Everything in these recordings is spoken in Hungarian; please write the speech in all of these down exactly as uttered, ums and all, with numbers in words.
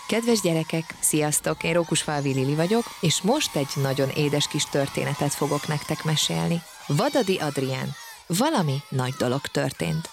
Kedves gyerekek, sziasztok! Én Rókusfalvi Lili vagyok, és most egy nagyon édes kis történetet fogok nektek mesélni. Vadadi Adrián. Valami nagy dolog történt.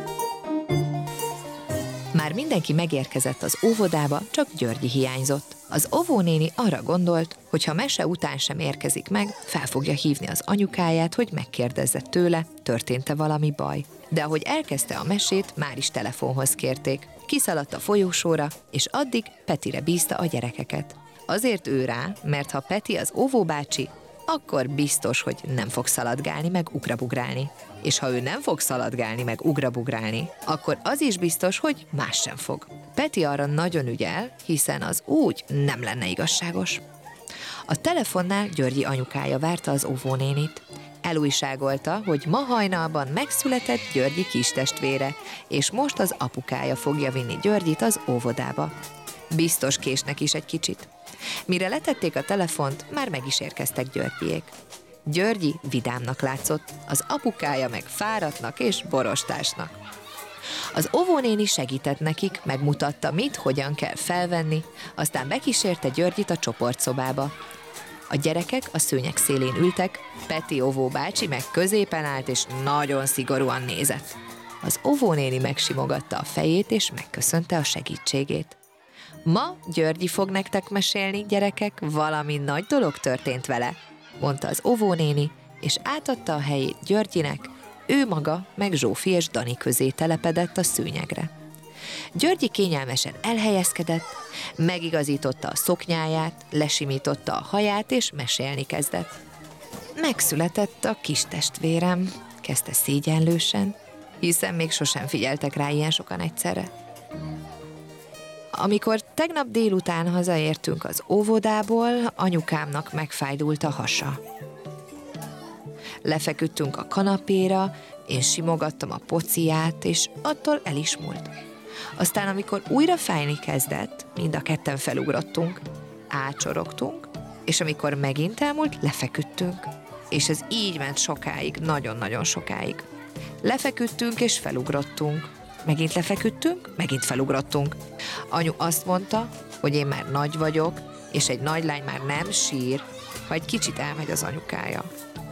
Már mindenki megérkezett az óvodába, csak Györgyi hiányzott. Az óvónéni arra gondolt, hogy ha mese után sem érkezik meg, fel fogja hívni az anyukáját, hogy megkérdezze tőle, történt-e valami baj. De ahogy elkezdte a mesét, már is telefonhoz kérték. Kiszaladt a folyósóra, és addig Petire bízta a gyerekeket. Azért ő rá, mert ha Peti az óvóbácsi, akkor biztos, hogy nem fog szaladgálni meg ugrabugrálni. És ha ő nem fog szaladgálni meg ugrabugrálni, akkor az is biztos, hogy más sem fog. Peti arra nagyon ügyel, hiszen az úgy nem lenne igazságos. A telefonnál Györgyi anyukája várta az óvónénit. Elújságolta, hogy ma hajnalban megszületett Györgyi kistestvére, és most az apukája fogja vinni Györgyit az óvodába. Biztos késnek is egy kicsit. Mire letették a telefont, már meg is érkeztek Györgyiék. Györgyi vidámnak látszott, az apukája meg fáradtnak és borostásnak. Az óvónéni segített nekik, megmutatta, mit, hogyan kell felvenni, aztán bekísérte Györgyit a csoportszobába. A gyerekek a szőnyeg szélén ültek, Peti óvóbácsi meg középen állt és nagyon szigorúan nézett. Az óvónéni megsimogatta a fejét és megköszönte a segítségét. Ma Györgyi fog nektek mesélni, gyerekek, valami nagy dolog történt vele, mondta az óvónéni, és átadta a helyét Györgyinek, ő maga meg Zsófi és Dani közé telepedett a szőnyegre. Györgyi kényelmesen elhelyezkedett, megigazította a szoknyáját, lesimította a haját és mesélni kezdett. Megszületett a kistestvérem, kezdte szégyenlősen, hiszen még sosem figyeltek rá ilyen sokan egyszerre. Amikor tegnap délután hazaértünk az óvodából, anyukámnak megfájdult a hasa. Lefeküdtünk a kanapéra, én simogattam a pociját, és attól el is múlt. Aztán, amikor újra fájni kezdett, mind a ketten felugrottunk, ácsorogtunk, és amikor megint elmúlt, lefeküdtünk. És ez így ment sokáig, nagyon-nagyon sokáig. Lefeküdtünk és felugrottunk. Megint lefeküdtünk, megint felugrottunk. Anyu azt mondta, hogy én már nagy vagyok, és egy nagy lány már nem sír, ha egy kicsit elmegy az anyukája.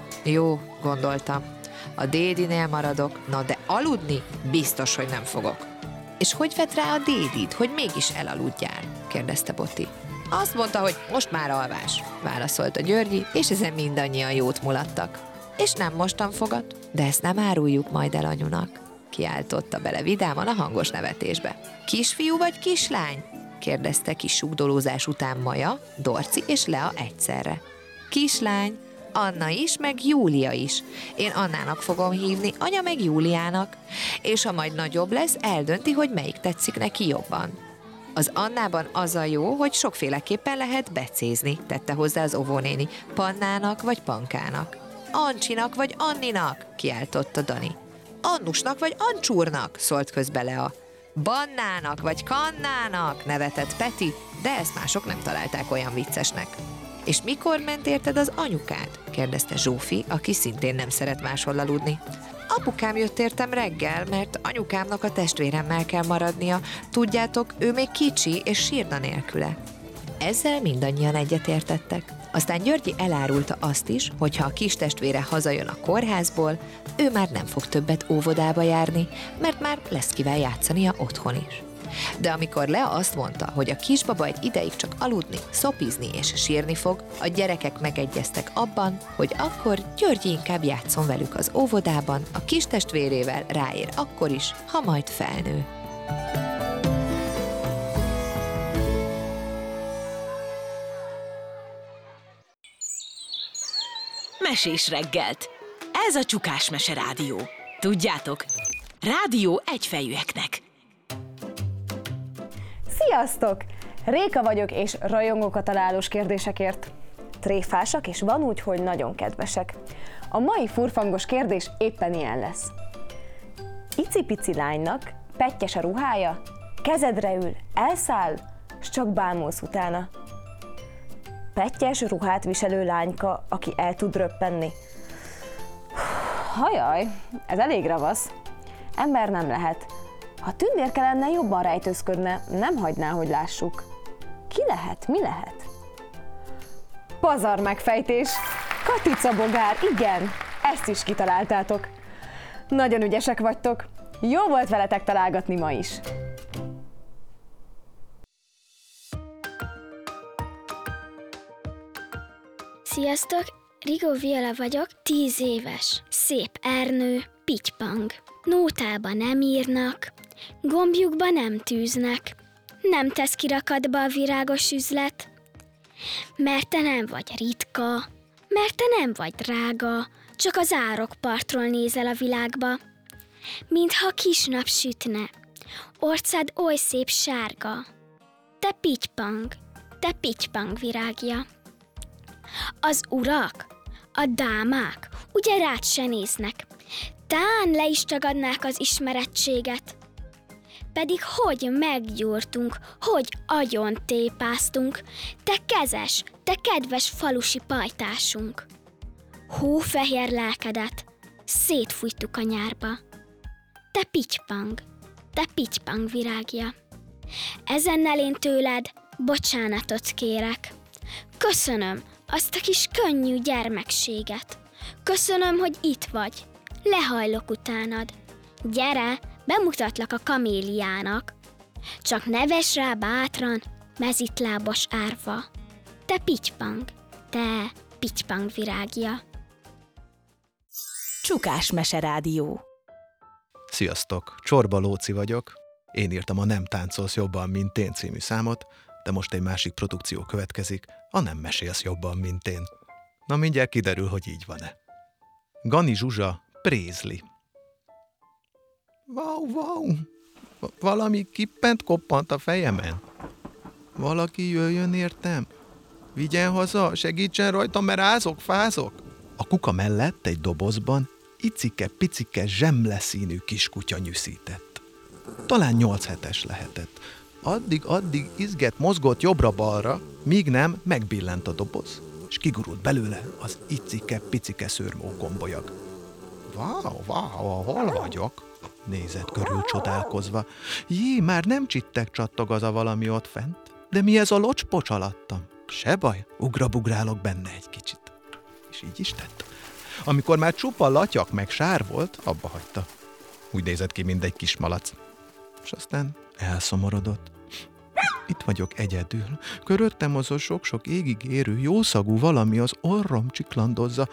Jó, gondoltam, a dédinél maradok, na de aludni biztos, hogy nem fogok. És hogy vett rá a dédid, hogy mégis elaludjál? Kérdezte Boti. Azt mondta, hogy most már alvás, válaszolta Györgyi, és ezen mindannyian jót mulattak. És nem mostan fogat, de ezt nem áruljuk majd el anyunak, kiáltotta bele vidáman a hangos nevetésbe. Kisfiú vagy kislány? Kérdezte kis sugdolózás után Maja, Dorci és Lea egyszerre. Kislány, Anna is, meg Júlia is. Én Annának fogom hívni, anya meg Júliának. És ha majd nagyobb lesz, eldönti, hogy melyik tetszik neki jobban. Az Annában az a jó, hogy sokféleképpen lehet becézni, tette hozzá az óvónéni. Pannának vagy Pankának. Ancsinak vagy Anninak, kiáltotta Dani. Annusnak vagy Ancsúrnak, szólt közbe Lea. Bannának vagy Kannának, nevetett Peti, de ezt mások nem találták olyan viccesnek. És mikor ment érted az anyukád? Kérdezte Zsófi, aki szintén nem szeret máshol aludni. Apukám jött értem reggel, mert anyukámnak a testvéremmel kell maradnia. Tudjátok, ő még kicsi és sírna nélküle. Ezzel mindannyian egyetértettek. Aztán Györgyi elárulta azt is, hogy ha a kistestvére hazajön a kórházból, ő már nem fog többet óvodába járni, mert már lesz kivel játszania otthon is. De amikor Lea azt mondta, hogy a kisbaba egy ideig csak aludni, szopizni és sírni fog, a gyerekek megegyeztek abban, hogy akkor Györgyi inkább játszon velük az óvodában, a kistestvérével ráér akkor is, ha majd felnő. Mesés reggelt! Ez a Csukás Mese Rádió. Tudjátok, rádió egyfejűeknek. Sziasztok! Réka vagyok, és rajongok a találós kérdésekért. Tréfásak, és van úgy, hogy nagyon kedvesek. A mai furfangos kérdés éppen ilyen lesz. Icipici lánynak pettyes a ruhája, kezedre ül, elszáll, s csak bámulsz utána. Pettyes ruhát viselő lányka, aki el tud röppenni. Hajaj, ez elég ravasz. Ember nem lehet. Ha tündérke lenne, jobban rejtőzködne, nem hagyná, hogy lássuk. Ki lehet? Mi lehet? Pazar megfejtés! Katica bogár, igen! Ezt is kitaláltátok. Nagyon ügyesek vagytok. Jó volt veletek találgatni ma is. Sziasztok! Rigó Viola vagyok, tíz éves. Szép Ernő, pitypang. Nótába nem írnak, gombjukba nem tűznek. Nem tesz kirakatba a virágos üzlet, mert te nem vagy ritka, mert te nem vagy drága, csak az árokpartról nézel a világba. Mintha kis nap sütne, orcád oly szép sárga. Te pitypang, te pitypang virágja. Az urak, a dámák ugye rád se néznek, tán le is tagadnák az ismerettséget. Pedig hogy meggyúrtunk, hogy agyon tépáztunk, te kezes, te kedves falusi pajtásunk. Hófehér lelkedet szétfújtuk a nyárba. Te pitypang, te pitypang virágja. Ezennel én tőled bocsánatot kérek. Köszönöm azt a kis könnyű gyermekséget. Köszönöm, hogy itt vagy. Lehajlok utánad. Gyere, bemutatlak a kaméliának. Csak neves rá bátran, mezitlábos árva. Te pitypang, te pitypang virágja. Csukás Meserádió. Sziasztok, Csorba Lóci vagyok. Én írtam a Nem táncolsz jobban, mint én című számot, de most egy másik produkció következik, a Nem mesélsz jobban, mint én. Na mindjárt kiderül, hogy így van-e. Gani Zsuzsa, Prézli. Wow, wow, valami kippent koppant a fejemen. Valaki jöjjön értem, vigyen haza, segítsen rajta, mert ázok, fázok. A kuka mellett egy dobozban icike-picike zsemleszínű kiskutya nyűszített. Talán nyolc hetes lehetett. Addig-addig izget, mozgott jobbra-balra, míg nem megbillent a doboz, és kigurult belőle az icike-picike szőrmó gombolyag. Wow, wow, hol vagyok? Nézett körül csodálkozva. Jé, már nem csittek csattog az a valami ott fent, de mi ez a locspocs alattam? Se baj, ugrabugrálok benne egy kicsit. És így is tett. Amikor már csupa latyak meg sár volt, abba hagyta. Úgy nézett ki, mint egy kis malac. És aztán elszomorodott. Itt vagyok egyedül. Köröttem az a sok-sok égig érő, jószagú valami az orrom csiklandozza.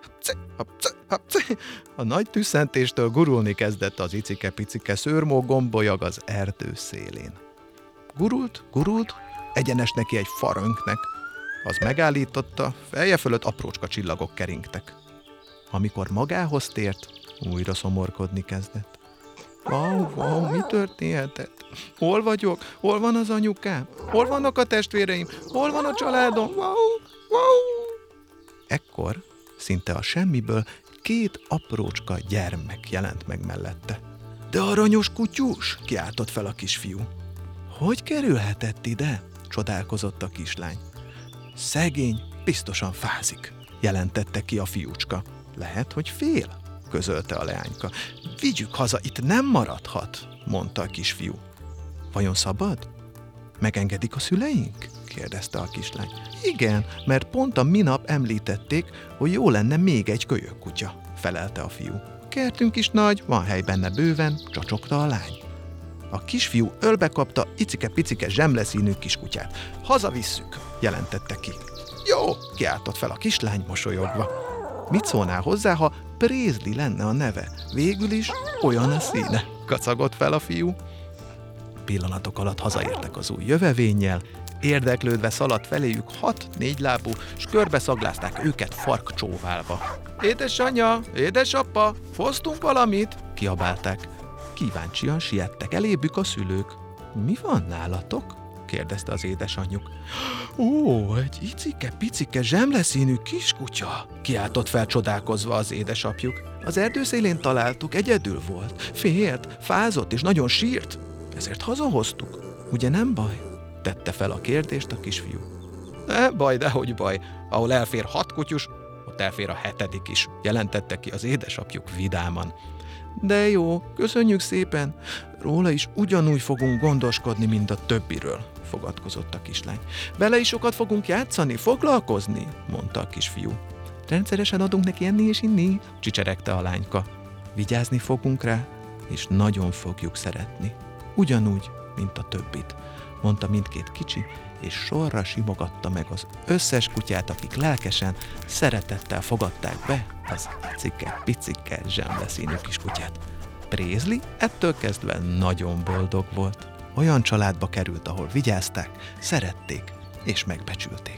A nagy tüsszentéstől gurulni kezdett az icike-picike szőrmó gombolyag az erdő szélén. Gurult, gurult, egyenes neki egy farönknek. Az megállította, feje fölött aprócska csillagok keringtek. Amikor magához tért, újra szomorkodni kezdett. Wow, wow, mi történhetett? Hol vagyok? Hol van az anyukám? Hol vannak a testvéreim? Hol van a családom? Wow, wow. Ekkor szinte a semmiből két aprócska gyermek jelent meg mellette. De aranyos kutyus, kiáltott fel a kisfiú. Hogy kerülhetett ide? Csodálkozott a kislány. Szegény, biztosan fázik, jelentette ki a fiúcska. Lehet, hogy fél, közölte a leányka. Vigyük haza, itt nem maradhat, mondta a kisfiú. Vajon szabad? Megengedik a szüleink? kérdezte a kislány. Igen, mert pont a minap említették, hogy jó lenne még egy kölyökkutya, felelte a fiú. Kertünk is nagy, van hely benne bőven, csacsogta a lány. A kisfiú ölbekapta icike-picike zsemleszínű kiskutyát. Hazavisszük, jelentette ki. Jó, kiáltott fel a kislány mosolyogva. Mit szólnál hozzá, ha Prézli lenne a neve? Végül is olyan a színe, kacagott fel a fiú. Pillanatok alatt hazaértek az új jövevénnyel, érdeklődve szaladt feléjük hat négylábú, s körbeszaglázták őket farkcsóválva. Édesanyja, édesapa, fosztunk valamit? Kiabálták. Kíváncsian siettek elébük a szülők. Mi van nálatok? kérdezte az édesanyjuk. Ó, egy icike-picike zsemleszínű kiskutya, kiáltott fel csodálkozva az édesapjuk. Az erdő szélén találtuk, egyedül volt. Félt, fázott és nagyon sírt, ezért hazahoztuk. Ugye nem baj? Tette fel a kérdést a kisfiú. Ne baj, dehogy baj. Ahol elfér hat kutyus, ott elfér a hetedik is, jelentette ki az édesapjuk vidáman. De jó, köszönjük szépen. Róla is ugyanúgy fogunk gondoskodni, mint a többiről, fogadkozott a kislány. Vele is sokat fogunk játszani, foglalkozni, mondta a kisfiú. Rendszeresen adunk neki enni és inni, csicseregte a lányka. Vigyázni fogunk rá, és nagyon fogjuk szeretni. Ugyanúgy, mint a többit, mondta mindkét kicsi, és sorra simogatta meg az összes kutyát, akik lelkesen, szeretettel fogadták be az icike-picike zsemleszínű kis kutyát. Prézli ettől kezdve nagyon boldog volt. Olyan családba került, ahol vigyázták, szerették és megbecsülték.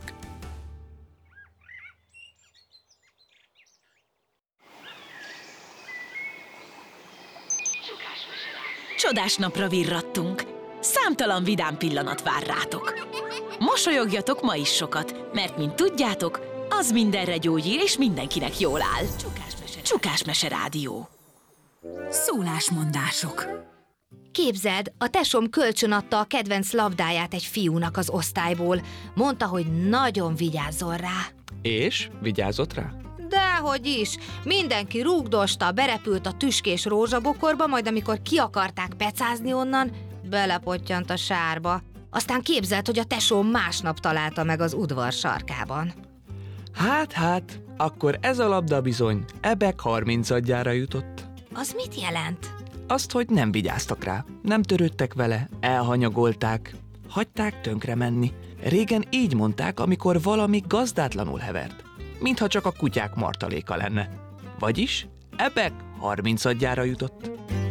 Csodás napra virrattunk. Számtalan vidám pillanat vár rátok. Mosolyogjatok ma is sokat, mert, mint tudjátok, az mindenre gyógyír és mindenkinek jól áll. Csukásmese Rádió. Szólásmondások. Képzeld, a tesóm kölcsön adta a kedvenc labdáját egy fiúnak az osztályból. Mondta, hogy nagyon vigyázzon rá. És? Vigyázott rá? Dehogy is. Mindenki rúgdosta, berepült a tüskés rózsabokorba, majd amikor ki akarták pecázni onnan, belepottyant a sárba. Aztán képzeld, hogy a tesóm másnap találta meg az udvar sarkában. Hát, hát, akkor ez a labda bizony ebek harmincadjára jutott. Az mit jelent? Azt, hogy nem vigyáztak rá, nem törődtek vele, elhanyagolták, hagyták tönkre menni. Régen így mondták, amikor valami gazdátlanul hevert, mintha csak a kutyák martaléka lenne. Vagyis ebek harmincadjára jutott.